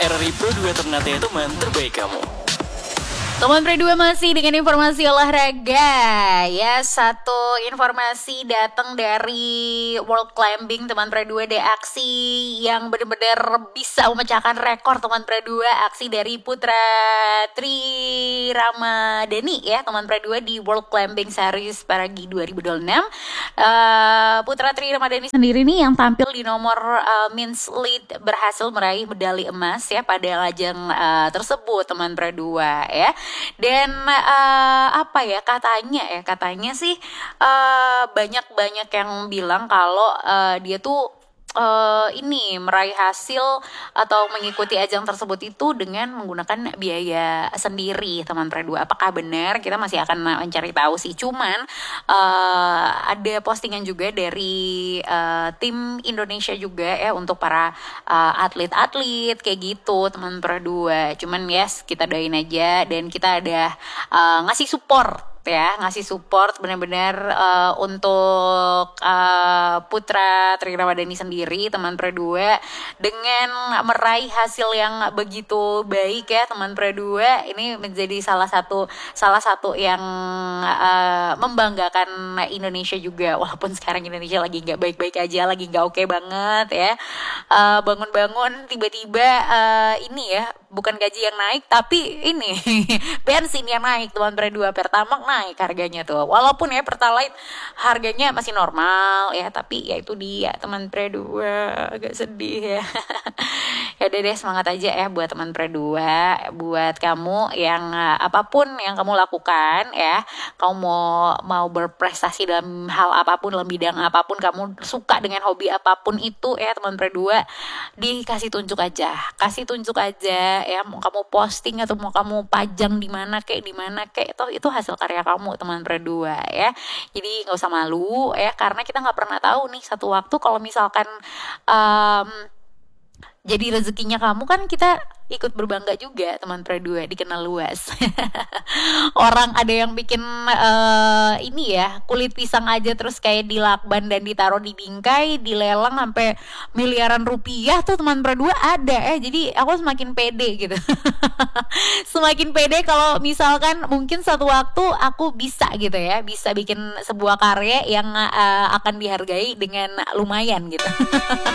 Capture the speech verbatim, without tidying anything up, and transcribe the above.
R R I Pro dua Ternate teman terbaik kamu. Teman Pro dua masih dengan informasi olahraga. Ya, satu informasi datang dari World Climbing teman Pro dua, ada aksi yang benar-benar bisa memecahkan rekor teman Pro dua, aksi dari Putra Tri Ramadhani ya teman Pro dua di World Climbing Series Paragi dua ribu dua puluh enam. Uh, Putra Tri Ramadhani sendiri nih yang tampil di nomor uh, men's lead berhasil meraih medali emas ya pada ajang uh, tersebut teman Pro dua ya. Dan uh, apa ya katanya ya katanya sih uh, banyak-banyak yang bilang kalau uh, dia tuh Uh, ini meraih hasil atau mengikuti ajang tersebut itu dengan menggunakan biaya sendiri teman Pro dua. Apakah benar? Kita masih akan mencari tahu sih. Cuman uh, ada postingan juga dari uh, tim Indonesia juga ya untuk para uh, atlet-atlet kayak gitu teman Pro dua. Cuman yes, kita doain aja dan kita ada uh, ngasih support ya, ngasih support benar-benar uh, untuk uh, Putra Tri Ramadhani sendiri teman Pro dua dengan meraih hasil yang begitu baik ya teman Pro dua. Ini menjadi salah satu salah satu yang uh, membanggakan Indonesia juga, walaupun sekarang Indonesia lagi nggak baik-baik aja, lagi nggak oke banget ya. Uh, bangun-bangun tiba-tiba uh, ini ya, bukan gaji yang naik tapi ini bensin yang naik teman Pro dua, Pertamax naik harganya tuh. Walaupun ya Pertalite harganya masih normal ya, tapi ya itu dia teman Pro dua, agak sedih ya. Ya udah deh, semangat aja ya buat teman Pro dua, buat kamu yang uh, apapun yang kamu lakukan ya, kamu mau mau berprestasi dalam hal apapun, dalam bidang apapun, kamu suka dengan hobi apapun itu ya teman Pro dua, dikasih tunjuk aja, kasih tunjuk aja ya, mau kamu posting atau mau kamu pajang di mana kayak di mana kayak itu itu hasil karya kamu teman Pro dua ya. Jadi nggak usah malu ya, karena kita nggak pernah tahu nih satu waktu kalau misalkan um, jadi rezekinya kamu, kan kita ikut berbangga juga teman Pro dua, dikenal luas. Orang ada yang bikin uh, ini ya, kulit pisang aja terus kayak dilakban dan ditaruh di bingkai, dilelang sampai miliaran rupiah tuh teman Pro dua ada eh. Jadi aku semakin pede gitu. Semakin pede kalau misalkan mungkin satu waktu aku bisa gitu ya, bisa bikin sebuah karya yang uh, akan dihargai dengan lumayan gitu.